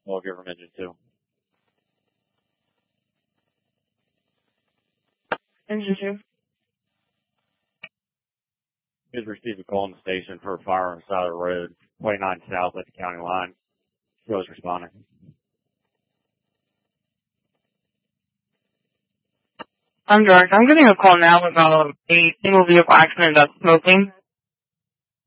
We'll give her engine 2. Engine 2. He's received a call on the station for a fire on the side of the road, 29 south at the county line. He was responding. I'm direct. I'm getting a call now about a single vehicle accident that's smoking.